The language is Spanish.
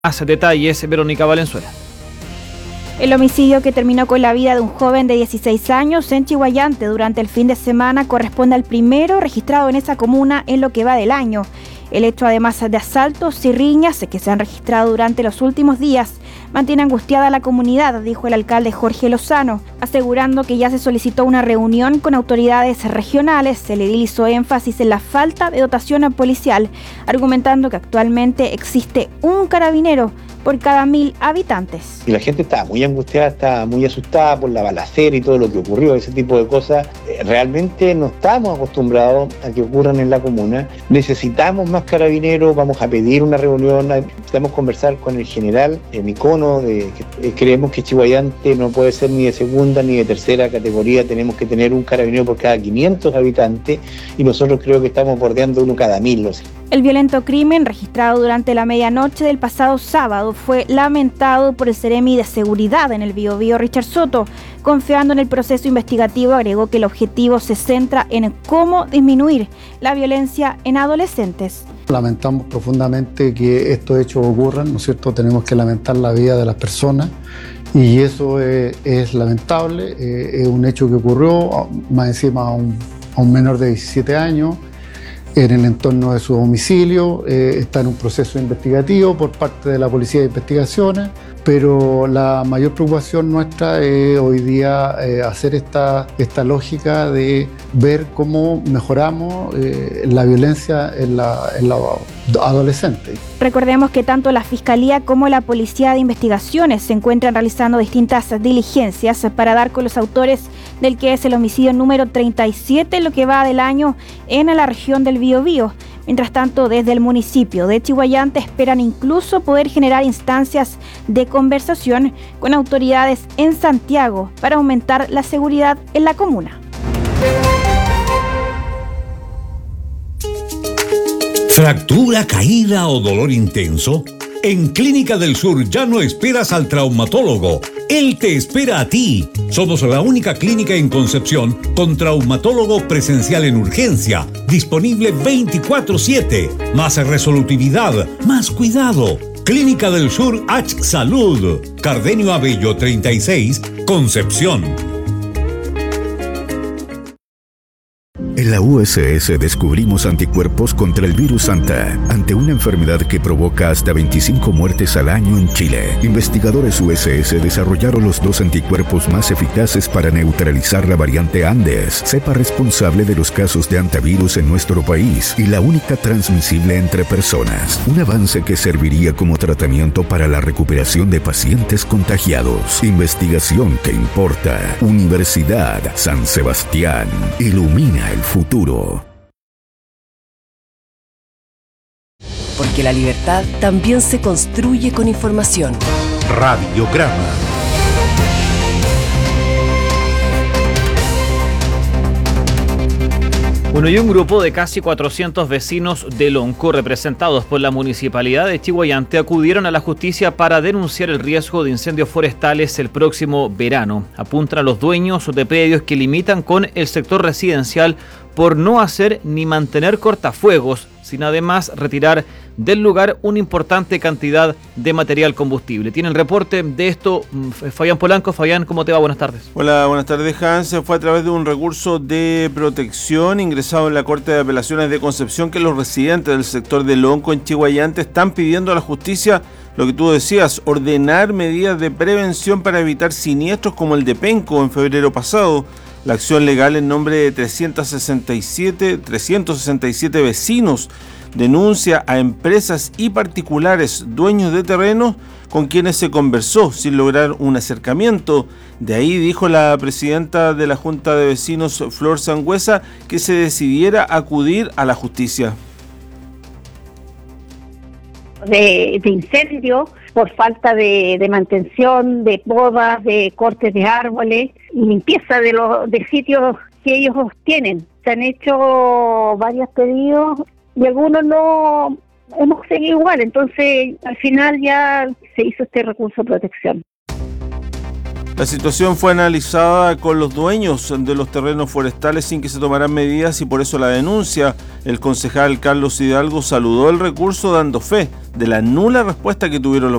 Más detalles, Verónica Valenzuela. El homicidio que terminó con la vida de un joven de 16 años en Chiguayante durante el fin de semana corresponde al primero registrado en esa comuna en lo que va del año. El hecho, además de asaltos y riñas que se han registrado durante los últimos días, mantiene angustiada a la comunidad, dijo el alcalde Jorge Lozano, asegurando que ya se solicitó una reunión con autoridades regionales. El edil hizo énfasis en la falta de dotación policial, argumentando que actualmente existe un carabinero por cada 1.000 habitantes. Y la gente estaba muy angustiada, estaba muy asustada por la balacera y todo lo que ocurrió, ese tipo de cosas. Realmente no estamos acostumbrados a que ocurran en la comuna. Necesitamos más carabineros, vamos a pedir una reunión, necesitamos conversar con el general Micono, creemos que Chiguayante no puede ser ni de segunda ni de tercera categoría, tenemos que tener un carabinero por cada 500 habitantes y nosotros creo que estamos bordeando uno cada 1.000. No sé. El violento crimen registrado durante la medianoche del pasado sábado fue lamentado por el Seremi de Seguridad en el Biobío, Richard Soto. Confiando en el proceso investigativo, agregó que el objetivo se centra en cómo disminuir la violencia en adolescentes. Lamentamos profundamente que estos hechos ocurran, ¿no es cierto? Tenemos que lamentar la vida de las personas y eso es lamentable. Es un hecho que ocurrió, más encima a un menor de 17 años, en el entorno de su domicilio. Está en un proceso investigativo por parte de la Policía de Investigaciones, pero la mayor preocupación nuestra es hoy día hacer esta lógica de ver cómo mejoramos la violencia en la adolescente. Recordemos que tanto la Fiscalía como la Policía de Investigaciones se encuentran realizando distintas diligencias para dar con los autores del que es el homicidio número 37, lo que va del año en la región del Biobío. Mientras tanto, desde el municipio de Chiguayante esperan incluso poder generar instancias de conversación con autoridades en Santiago para aumentar la seguridad en la comuna. ¿Fractura, caída o dolor intenso? En Clínica del Sur ya no esperas al traumatólogo. Él te espera a ti. Somos la única clínica en Concepción con traumatólogo presencial en urgencia, disponible 24/7. Más resolutividad, más cuidado. Clínica del Sur H Salud. Cardenio Abello 36, Concepción. En la USS descubrimos anticuerpos contra el virus Santa, ante una enfermedad que provoca hasta 25 muertes al año en Chile. Investigadores USS desarrollaron los 2 anticuerpos más eficaces para neutralizar la variante Andes, cepa responsable de los casos de antivirus en nuestro país y la única transmisible entre personas. Un avance que serviría como tratamiento para la recuperación de pacientes contagiados. Investigación que importa. Universidad San Sebastián. Ilumina el futuro. Porque la libertad también se construye con información. Radiograma. Bueno, y un grupo de casi 400 vecinos de Lonco, representados por la Municipalidad de Chiguayante, acudieron a la justicia para denunciar el riesgo de incendios forestales el próximo verano. Apuntan a los dueños de predios que limitan con el sector residencial por no hacer ni mantener cortafuegos, sin además retirar del lugar una importante cantidad de material combustible. Tiene el reporte de esto Fabián Polanco. Fabián, ¿cómo te va? Buenas tardes. Hola, buenas tardes, Hans. Fue a través de un recurso de protección ingresado en la Corte de Apelaciones de Concepción que los residentes del sector de Lonco en Chiguayante están pidiendo a la justicia, lo que tú decías, ordenar medidas de prevención para evitar siniestros como el de Penco en febrero pasado. La acción legal en nombre de 367 vecinos denuncia a empresas y particulares dueños de terrenos con quienes se conversó sin lograr un acercamiento. De ahí dijo la presidenta de la Junta de Vecinos, Flor Sangüesa, que se decidiera acudir a la justicia. De incendio por falta de mantención, de podas, de cortes de árboles y limpieza de sitios que ellos tienen. Se han hecho varios pedidos y algunos no hemos seguido igual, entonces al final ya se hizo este recurso de protección. La situación fue analizada con los dueños de los terrenos forestales sin que se tomaran medidas y por eso la denuncia. El concejal Carlos Hidalgo saludó el recurso dando fe de la nula respuesta que tuvieron los